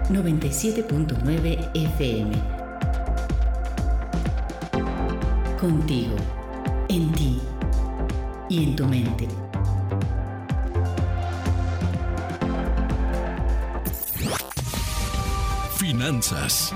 97.9 FM. Contigo, en ti y en tu mente. Finanzas.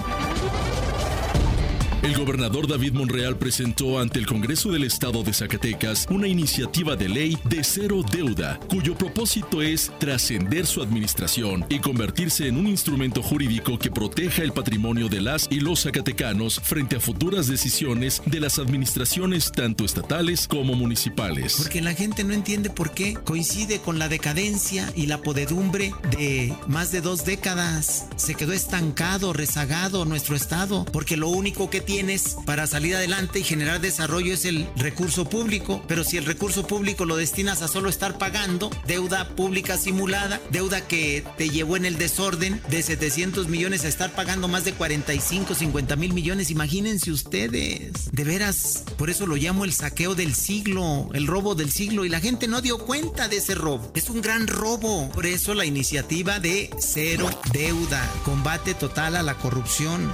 El gobernador David Monreal presentó ante el Congreso del Estado de Zacatecas una iniciativa de ley de cero deuda, cuyo propósito es trascender su administración y convertirse en un instrumento jurídico que proteja el patrimonio de las y los zacatecanos frente a futuras decisiones de las administraciones tanto estatales como municipales. Porque la gente no entiende por qué coincide con la decadencia y la podedumbre de más de 2 décadas. Se quedó estancado, rezagado nuestro estado, porque lo único que tienes para salir adelante y generar desarrollo es el recurso público, pero si el recurso público lo destinas a solo estar pagando deuda pública simulada, deuda que te llevó en el desorden de 700 millones a estar pagando más de 45, 50 mil millones, imagínense ustedes, de veras, por eso lo llamo el saqueo del siglo, el robo del siglo, y la gente no dio cuenta de ese robo, es un gran robo, por eso la iniciativa de cero deuda, combate total a la corrupción.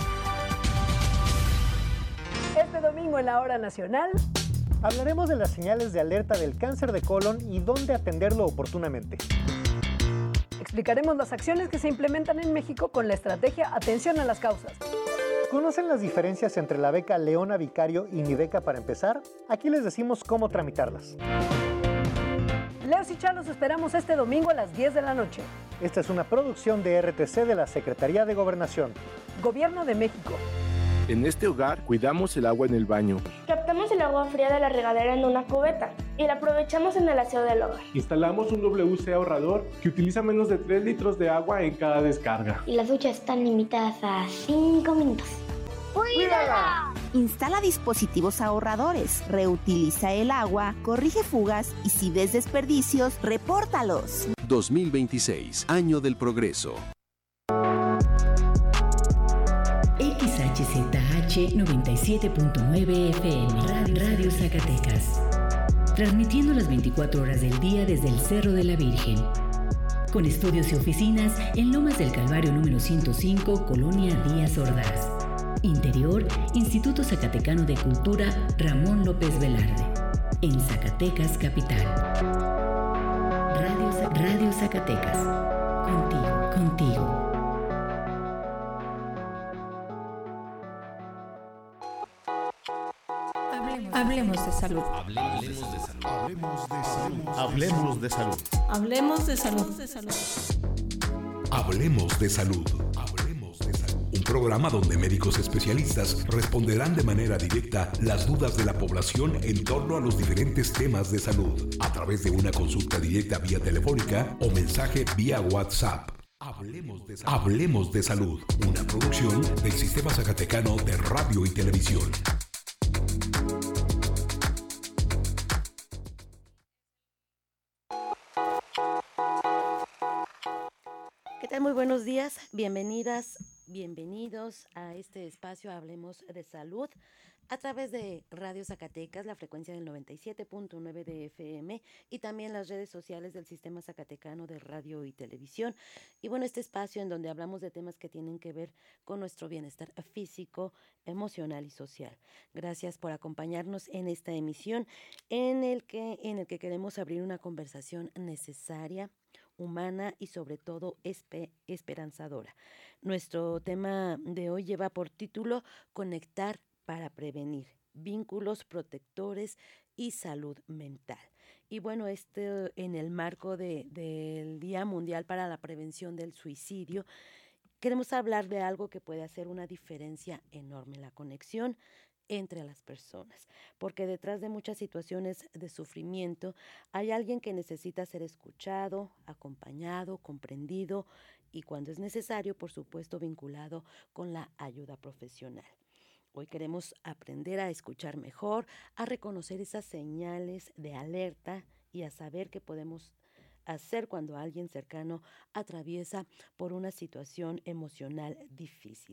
Este domingo en la Hora Nacional hablaremos de las señales de alerta del cáncer de colon y dónde atenderlo oportunamente. Explicaremos las acciones que se implementan en México con la estrategia Atención a las Causas. ¿Conocen las diferencias entre la beca Leona Vicario y Mi Beca para empezar? Aquí les decimos cómo tramitarlas. Leos y Chá los esperamos este domingo a las 10 de la noche. Esta es una producción de RTC de la Secretaría de Gobernación. Gobierno de México. En este hogar cuidamos el agua en el baño. Captamos el agua fría de la regadera en una cubeta y la aprovechamos en el aseo del hogar. Instalamos un WC ahorrador que utiliza menos de 3 litros de agua en cada descarga. Y las duchas están limitadas a 5 minutos. ¡Cuídala! Instala dispositivos ahorradores, reutiliza el agua, corrige fugas y si ves desperdicios, repórtalos. 2026, Año del Progreso. XHZH 97.9 FM, Radio Zacatecas. Transmitiendo las 24 horas del día desde el Cerro de la Virgen. Con estudios y oficinas en Lomas del Calvario número 105, Colonia Díaz Ordaz. Interior, Instituto Zacatecano de Cultura Ramón López Velarde. En Zacatecas, capital. Radio Zacatecas. Contigo. Hablemos de salud. Hablemos de salud. Hablemos de salud. Hablemos de salud. Un programa donde médicos especialistas responderán de manera directa las dudas de la población en torno a los diferentes temas de salud, a través de una consulta directa vía telefónica o mensaje vía WhatsApp. Hablemos de salud, una producción del Sistema Zacatecano de Radio y Televisión. ¿Qué tal? Muy buenos días, bienvenidos a este espacio Hablemos de Salud a través de Radio Zacatecas, la frecuencia del 97.9 de FM y también las redes sociales del Sistema Zacatecano de Radio y Televisión. Y bueno, este espacio en donde hablamos de temas que tienen que ver con nuestro bienestar físico, emocional y social. Gracias por acompañarnos en esta emisión en el que queremos abrir una conversación necesaria, humana y sobre todo esperanzadora. Nuestro tema de hoy lleva por título Conectar para prevenir, vínculos protectores y salud mental. Y bueno, en el marco del Día Mundial para la Prevención del Suicidio, queremos hablar de algo que puede hacer una diferencia enorme, la conexión entre las personas, porque detrás de muchas situaciones de sufrimiento hay alguien que necesita ser escuchado, acompañado, comprendido y cuando es necesario, por supuesto, vinculado con la ayuda profesional. Hoy queremos aprender a escuchar mejor, a reconocer esas señales de alerta y a saber qué podemos hacer cuando alguien cercano atraviesa por una situación emocional difícil.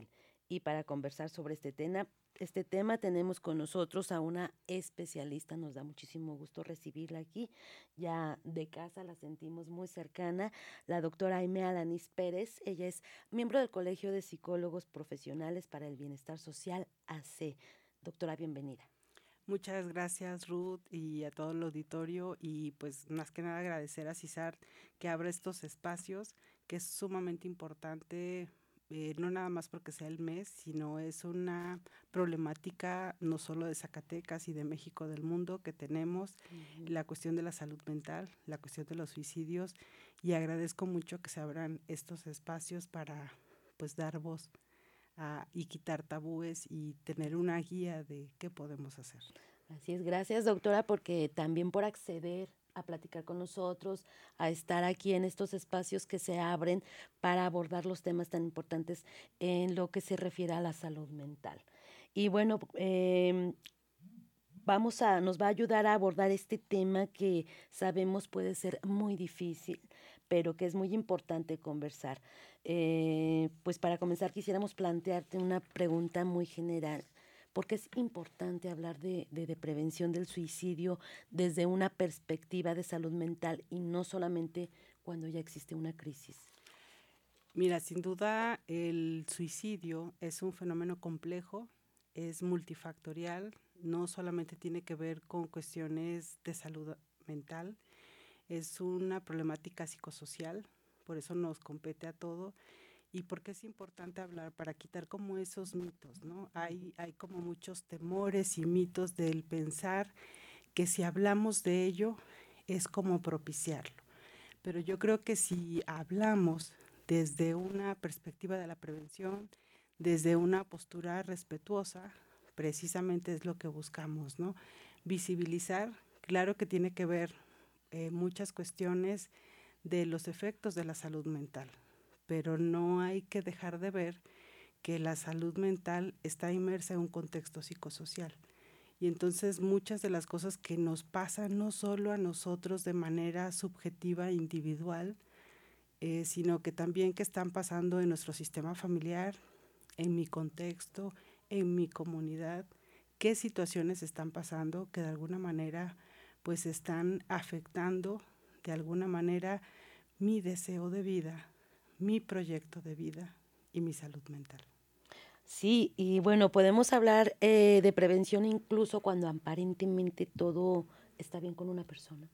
Y para conversar sobre este tema tenemos con nosotros a una especialista. Nos da muchísimo gusto recibirla aquí. Ya de casa la sentimos muy cercana, la doctora Aimee Alanís Pérez. Ella es miembro del Colegio de Psicólogos Profesionales para el Bienestar Social, AC. Doctora, bienvenida. Muchas gracias, Ruth, y a todo el auditorio, y pues más que nada agradecer a CISAR que abra estos espacios, que es sumamente importante, no nada más porque sea el mes, sino es una problemática no solo de Zacatecas y de México, del mundo que tenemos, la cuestión de la salud mental, la cuestión de los suicidios, y agradezco mucho que se abran estos espacios para pues dar voz y quitar tabúes y tener una guía de qué podemos hacer. Así es, gracias doctora, porque también por acceder a platicar con nosotros, a estar aquí en estos espacios que se abren para abordar los temas tan importantes en lo que se refiere a la salud mental. Y bueno, nos va a ayudar a abordar este tema que sabemos puede ser muy difícil, pero que es muy importante conversar. Pues para comenzar quisiéramos plantearte una pregunta muy general. ¿Por qué es importante hablar de prevención del suicidio desde una perspectiva de salud mental y no solamente cuando ya existe una crisis? Mira, sin duda el suicidio es un fenómeno complejo, es multifactorial, no solamente tiene que ver con cuestiones de salud mental, es una problemática psicosocial, por eso nos compete a todo. Y porque es importante hablar para quitar como esos mitos, ¿no? Hay como muchos temores y mitos del pensar que si hablamos de ello es como propiciarlo. Pero yo creo que si hablamos desde una perspectiva de la prevención, desde una postura respetuosa, precisamente es lo que buscamos, ¿no? Visibilizar, claro que tiene que ver muchas cuestiones de los efectos de la salud mental, pero no hay que dejar de ver que la salud mental está inmersa en un contexto psicosocial. Y entonces muchas de las cosas que nos pasan no solo a nosotros de manera subjetiva e individual, sino que también que están pasando en nuestro sistema familiar, en mi contexto, en mi comunidad, qué situaciones están pasando que de alguna manera pues están afectando de alguna manera mi deseo de vida, mi proyecto de vida y mi salud mental. Sí, y bueno, podemos hablar de prevención incluso cuando aparentemente todo está bien con una persona.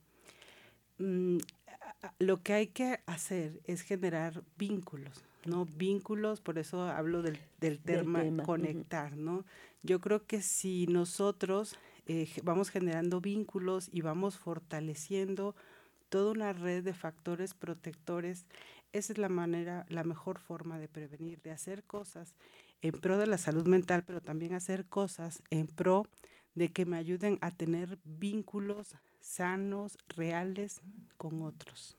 Lo que hay que hacer es generar vínculos, ¿no? Vínculos, por eso hablo del tema conectar, ¿no? Yo creo que si nosotros vamos generando vínculos y vamos fortaleciendo toda una red de factores protectores, esa es la mejor forma de prevenir, de hacer cosas en pro de la salud mental, pero también hacer cosas en pro de que me ayuden a tener vínculos sanos, reales con otros.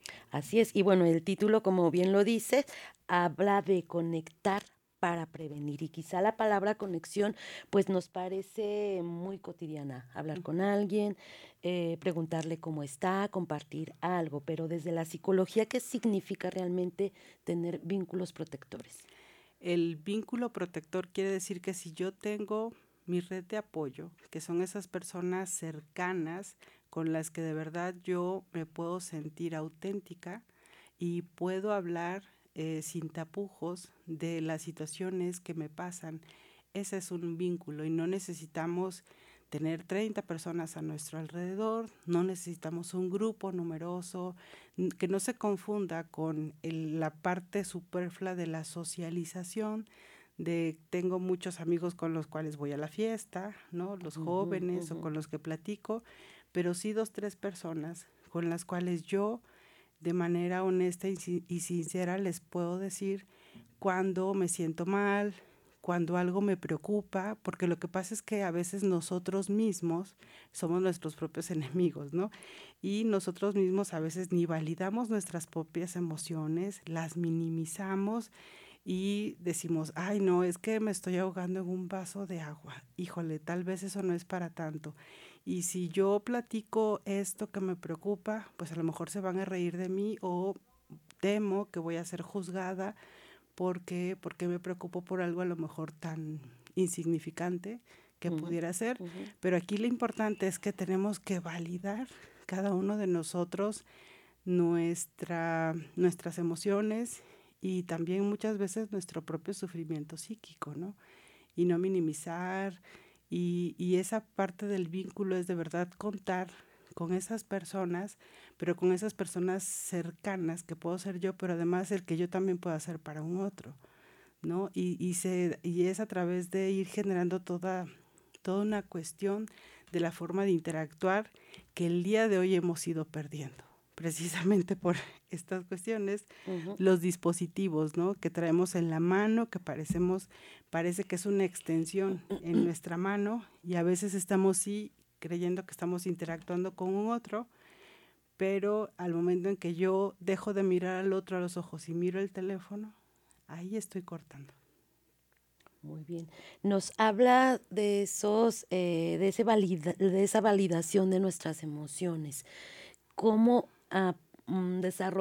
Así es, y bueno, el título, como bien lo dice, habla de conectar para prevenir, y quizá la palabra conexión pues nos parece muy cotidiana, hablar con alguien, preguntarle cómo está, compartir algo, pero desde la psicología, ¿qué significa realmente tener vínculos protectores? El vínculo protector quiere decir que si yo tengo mi red de apoyo, que son esas personas cercanas con las que de verdad yo me puedo sentir auténtica y puedo hablar sin tapujos de las situaciones que me pasan, ese es un vínculo y no necesitamos tener 30 personas a nuestro alrededor, no necesitamos un grupo numeroso, que no se confunda con la parte superflua de la socialización, de tengo muchos amigos con los cuales voy a la fiesta, ¿no? Los jóvenes o con los que platico, pero sí 2, 3 personas con las cuales yo de manera honesta y sincera les puedo decir cuando me siento mal, cuando algo me preocupa, porque lo que pasa es que a veces nosotros mismos somos nuestros propios enemigos, ¿no? Y nosotros mismos a veces ni validamos nuestras propias emociones, las minimizamos y decimos, ay no, es que me estoy ahogando en un vaso de agua, híjole, tal vez eso no es para tanto. Y si yo platico esto que me preocupa, pues a lo mejor se van a reír de mí o temo que voy a ser juzgada ¿Por qué? Porque me preocupo por algo a lo mejor tan insignificante que pudiera ser, pero aquí lo importante es que tenemos que validar cada uno de nosotros nuestras emociones y también muchas veces nuestro propio sufrimiento psíquico, ¿no? Y no minimizar, y esa parte del vínculo es de verdad contar con esas personas, pero con esas personas cercanas que puedo ser yo, pero además el que yo también pueda hacer para un otro, ¿no? Y es a través de ir generando toda una cuestión de la forma de interactuar que el día de hoy hemos ido perdiendo, precisamente por estas cuestiones, los dispositivos, ¿no? Que traemos en la mano, que parece que es una extensión en nuestra mano, y a veces estamos sí creyendo que estamos interactuando con un otro, pero al momento en que yo dejo de mirar al otro a los ojos y miro el teléfono, ahí estoy cortando. Muy bien. Nos habla de esa validación de nuestras emociones. ¿Cómo desarrollar